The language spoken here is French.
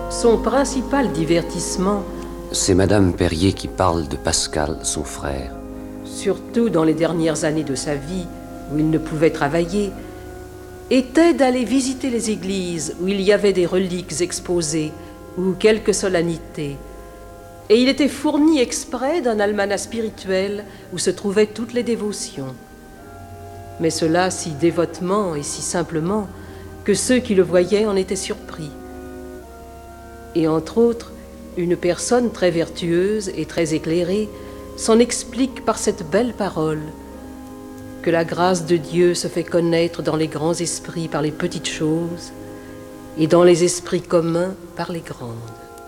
Son principal divertissement, c'est Madame Perrier qui parle de Pascal, son frère. surtout dans les dernières années de sa vie, où il ne pouvait travailler, était d'aller visiter les églises où il y avait des reliques exposées ou quelques solennités. Et il était fourni exprès d'un almanach spirituel où se trouvaient toutes les dévotions. Mais cela si dévotement et si simplement que ceux qui le voyaient en étaient surpris. Et entre autres, une personne très vertueuse et très éclairée s'en explique par cette belle parole que la grâce de Dieu se fait connaître dans les grands esprits par les petites choses et dans les esprits communs par les grandes.